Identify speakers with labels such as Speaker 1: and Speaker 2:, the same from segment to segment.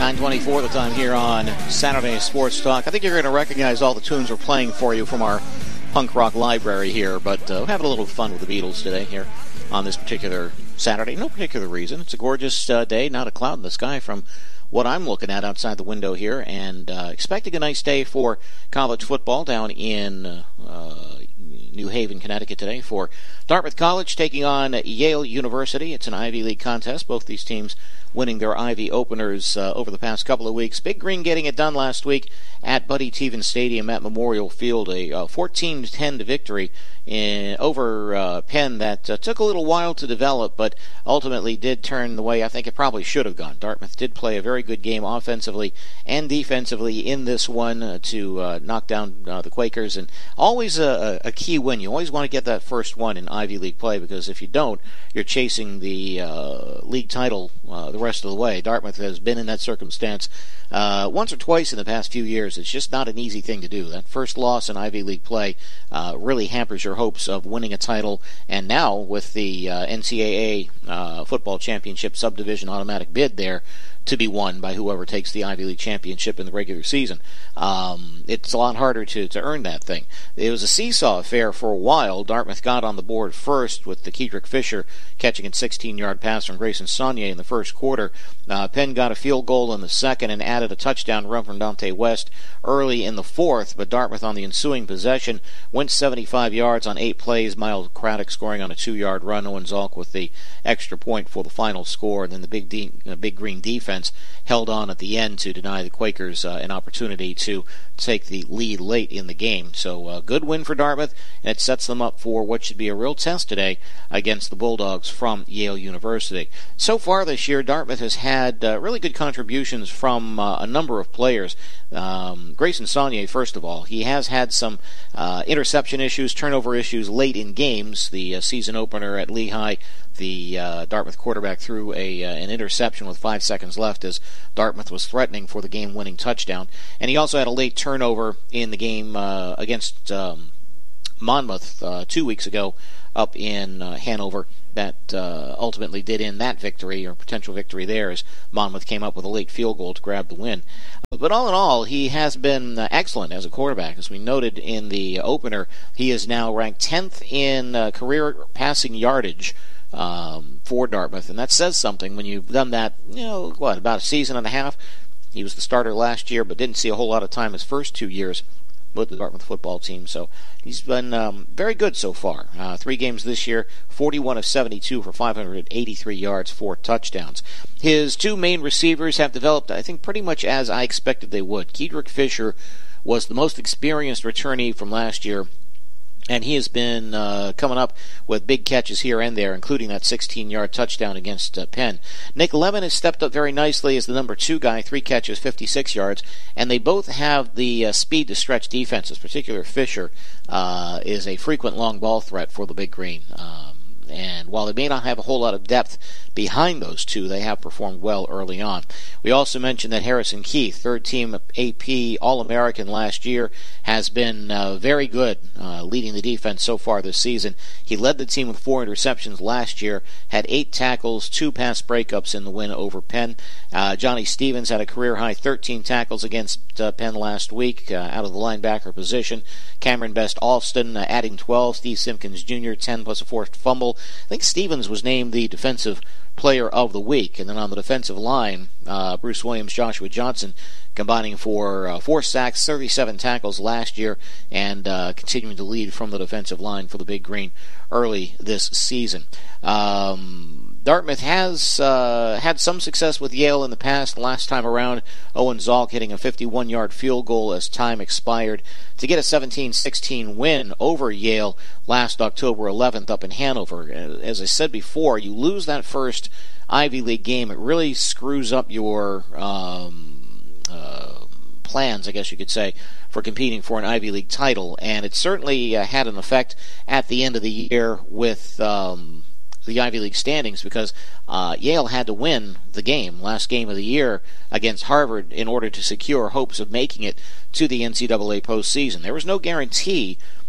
Speaker 1: 9:24 the time here on Saturday Sports Talk. I think you're going to recognize all the tunes we're playing for you from our punk rock library here, but we're having a little fun with the Beatles today here on this particular Saturday. No particular reason. It's a gorgeous day, not a cloud in the sky from what I'm looking at outside the window here, and expecting a nice day for college football down in New Haven, Connecticut today for Dartmouth College taking on Yale University. It's an Ivy League contest. Both these teams winning their Ivy openers over the past couple of weeks. Big Green getting it done last week at Buddy Teven Stadium at Memorial Field. A 14-10 victory over Penn that took a little while to develop, but ultimately did turn the way I think it probably should have gone. Dartmouth did play a very good game offensively and defensively in this one to knock down the Quakers, and always a key win. You always want to get that first one in Ivy League play, because if you don't, you're chasing the league title the rest of the way. Dartmouth has been in that circumstance once or twice in the past few years. It's just not an easy thing to do. That first loss in Ivy League play really hampers your hopes of winning a title, and now with the NCAA football championship subdivision automatic bid there to be won by whoever takes the Ivy League championship in the regular season, it's a lot harder to earn that thing. It was a seesaw affair for a while. Dartmouth got on the board first with the Kedrick Fisher catching a 16-yard pass from Grayson Saunier in the first quarter. Penn got a field goal in the second and added a touchdown run from Dante West early in the fourth, but Dartmouth on the ensuing possession went 75 yards on 8 plays. Miles Craddock scoring on a 2-yard run. Owen Zalk with the extra point for the final score, and then the Big Green defense held on at the end to deny the Quakers an opportunity to take the lead late in the game. So good win for Dartmouth, and it sets them up for what should be a real test today against the Bulldogs from Yale University. So far this year, Dartmouth has had really good contributions from a number of players. Grayson Saunier, first of all, he has had some interception issues, turnover issues late in games. The season opener at Lehigh, the Dartmouth quarterback threw an interception with 5 seconds left as Dartmouth was threatening for the game-winning touchdown. And he also had a late turnover in the game against Monmouth 2 weeks ago up in Hanover that ultimately did end that victory, or potential victory there, as Monmouth came up with a late field goal to grab the win. But all in all, he has been excellent as a quarterback. As we noted in the opener, he is now ranked 10th in career passing yardage for Dartmouth, and that says something when you've done that, about a season and a half. He was the starter last year, but didn't see a whole lot of time his first 2 years with the Dartmouth football team, so he's been very good so far. 3 games this year, 41 of 72 for 583 yards, 4 touchdowns. His 2 main receivers have developed, I think, pretty much as I expected they would. Kedrick Fisher was the most experienced returnee from last year, and he has been coming up with big catches here and there, including that 16-yard touchdown against Penn. Nick Lemon has stepped up very nicely as the number 2 guy, 3 catches, 56 yards, and they both have the speed to stretch defenses. Particularly Fisher is a frequent long ball threat for the Big Green. And while they may not have a whole lot of depth behind those two, they have performed well early on. We also mentioned that Harrison Keith, third-team AP All-American last year, has been very good leading the defense so far this season. He led the team with 4 interceptions last year, had 8 tackles, 2 pass breakups in the win over Penn. Johnny Stevens had a career-high 13 tackles against Penn last week out of the linebacker position. Cameron Best Alston adding 12. Steve Simpkins Jr., 10 plus a forced fumble. I think Stevens was named the defensive player of the week. And then on the defensive line, Bruce Williams, Joshua Johnson combining for 4 sacks, 37 tackles last year, and continuing to lead from the defensive line for the Big Green early this season. Dartmouth has had some success with Yale in the past. Last time around, Owen Zalk hitting a 51-yard field goal as time expired to get a 17-16 win over Yale last October 11th up in Hanover. As I said before, you lose that first Ivy League game, it really screws up your plans, I guess you could say, for competing for an Ivy League title, and it certainly had an effect at the end of the year with the Ivy League standings, because Yale had to win the game, last game of the year, against Harvard in order to secure hopes of making it to the NCAA postseason. There was no guarantee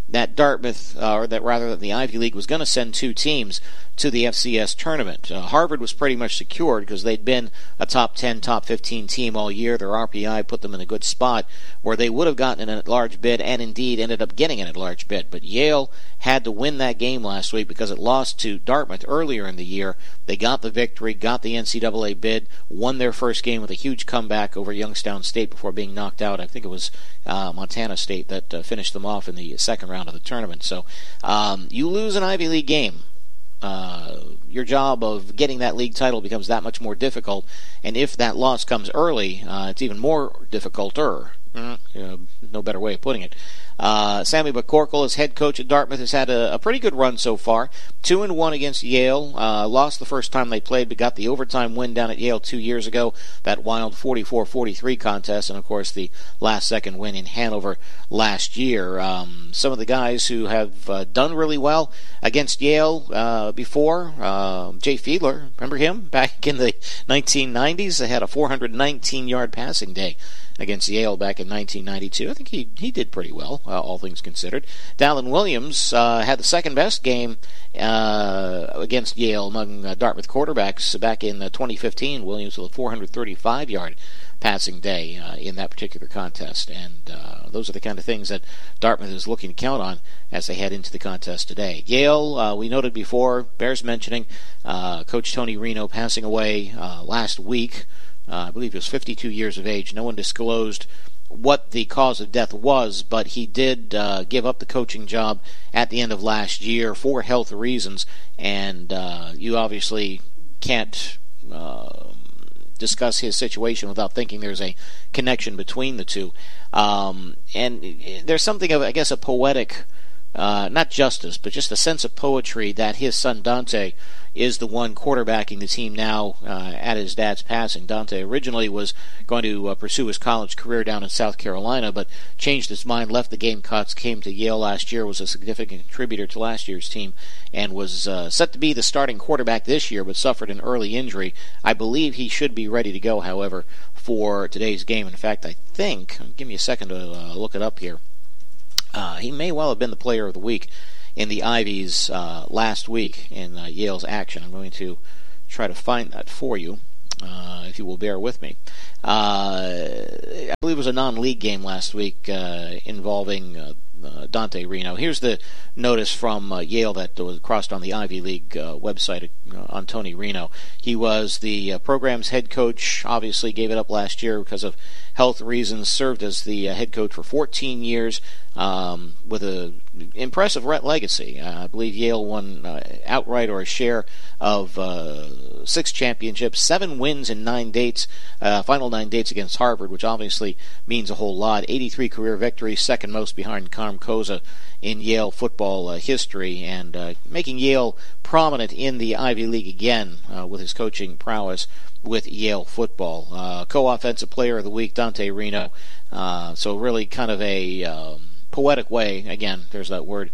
Speaker 1: that Dartmouth, or that rather that the Ivy League was going to send 2 teams to the FCS tournament. Harvard was pretty much secured because they'd been a top 10, top 15 team all year. Their RPI put them in a good spot where they would have gotten an at-large bid and indeed ended up getting an at-large bid. But Yale had to win that game last week because it lost to Dartmouth earlier in the year. They got the victory, got the NCAA bid, won their first game with a huge comeback over Youngstown State before being knocked out. I think it was Montana State that finished them off in the second round of the tournament. So you lose an Ivy League game, your job of getting that league title becomes that much more difficult, and if that loss comes early, it's even more difficult-er. No better way of putting it. Sammy McCorkle, as head coach at Dartmouth, has had a pretty good run so far. 2-1 against Yale. Lost the first time they played, but got the overtime win down at Yale 2 years ago. That wild 44-43 contest, and of course the last-second win in Hanover last year. Some of the guys who have done really well against Yale before, Jay Fiedler, remember him? Back in the 1990s, they had a 419-yard passing day against Yale back in 1992. I think he did pretty well, all things considered. Dallin Williams had the second-best game against Yale among Dartmouth quarterbacks back in 2015. Williams with a 435-yard passing day in that particular contest. And those are the kind of things that Dartmouth is looking to count on as they head into the contest today. Yale, we noted before, bears mentioning, Coach Tony Reno passing away last week. I believe he was 52 years of age. No one disclosed what the cause of death was, but he did give up the coaching job at the end of last year for health reasons, and you obviously can't discuss his situation without thinking there's a connection between the two. And there's something of, I guess, a poetic, not justice, but just a sense of poetry that his son Dante is the one quarterbacking the team now at his dad's passing. Dante originally was going to pursue his college career down in South Carolina, but changed his mind, left the Gamecocks, came to Yale last year, was a significant contributor to last year's team, and was set to be the starting quarterback this year, but suffered an early injury. I believe he should be ready to go, however, for today's game. In fact, I think, give me a second to look it up here, he may well have been the player of the week in the Ivies last week in Yale's action. I'm going to try to find that for you, if you will bear with me. I believe it was a non-league game last week involving Dante Reno. Here's the notice from Yale that was crossed on the Ivy League website on Tony Reno. He was the program's head coach, obviously gave it up last year because of health reasons, served as the head coach for 14 years with an impressive legacy. I believe Yale won outright or a share of 6 championships, 7 wins in 9 dates, final 9 dates against Harvard, which obviously means a whole lot. 83 career victories, second most behind Carm Koza in Yale football history, and making Yale prominent in the Ivy League again with his coaching prowess with Yale football. Co-offensive player of the week, Dante Reno. So really kind of a poetic way, again, there's that word,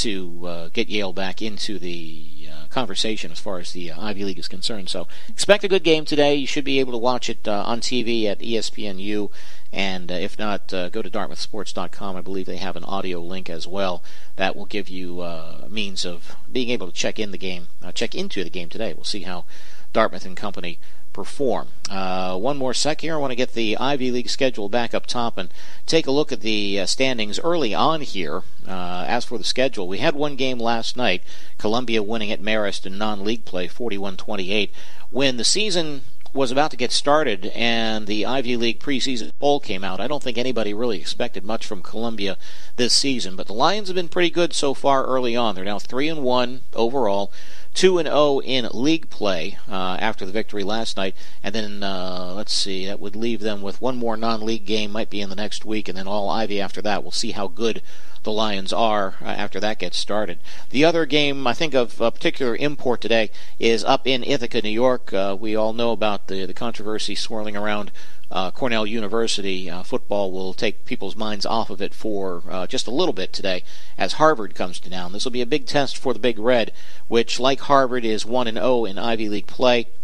Speaker 1: to get Yale back into the conversation as far as the Ivy League is concerned. So expect a good game today. You should be able to watch it on TV at ESPNU, and if not, go to DartmouthSports.com. I believe they have an audio link as well that will give you a means of being able to check into the game today. We'll see how Dartmouth and company perform. One more sec here. I want to get the Ivy League schedule back up top and take a look at the standings early on here. As for the schedule, we had one game last night, Columbia winning at Marist in non-league play, 41-28. When the season was about to get started and the Ivy League preseason poll came out, I don't think anybody really expected much from Columbia this season, but the Lions have been pretty good so far early on. They're now 3-1 overall, 2-0 in league play after the victory last night, and then let's see, that would leave them with one more non-league game, might be in the next week, and then all Ivy after that. We'll see how good the Lions are after that gets started. The other game I think of particular import today is up in Ithaca, New York. We all know about the controversy swirling around Cornell University. Football will take people's minds off of it for just a little bit today as Harvard comes to town. This will be a big test for the Big Red, which, like Harvard, is 1-0 in Ivy League play.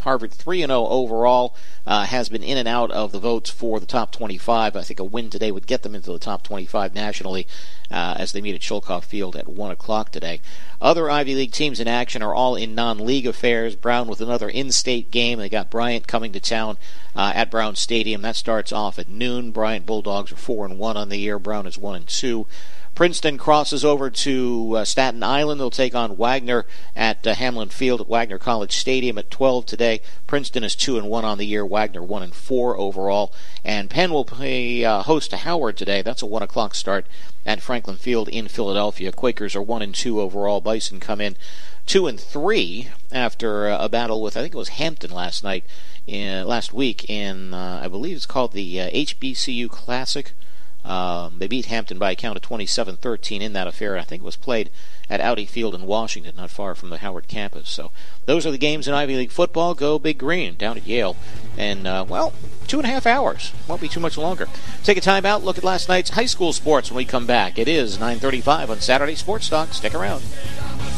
Speaker 1: Harvard 3-0 overall, has been in and out of the votes for the top 25. I think a win today would get them into the top 25 nationally as they meet at Shulkoff Field at 1 o'clock today. Other Ivy League teams in action are all in non-league affairs. Brown with another in-state game. They got Bryant coming to town at Brown Stadium. That starts off at noon. Bryant Bulldogs are 4-1 on the year. Brown is 1-2. Princeton crosses over to Staten Island. They'll take on Wagner at Hamlin Field at Wagner College Stadium at 12 today. Princeton is 2-1 on the year. Wagner 1-4 overall. And Penn will play host to Howard today. That's a 1 o'clock start at Franklin Field in Philadelphia. Quakers are 1-2 overall. Bison come in 2-3 after a battle with, I think it was Hampton last week in, I believe it's called the HBCU Classic. They beat Hampton by a count of 27-13 in that affair. I think it was played at Audi Field in Washington, not far from the Howard campus. So those are the games in Ivy League football. Go Big Green down at Yale. And, 2.5 hours. Won't be too much longer. Take a time out, look at last night's high school sports when we come back. It is 9:35 on Saturday Sports Talk. Stick around.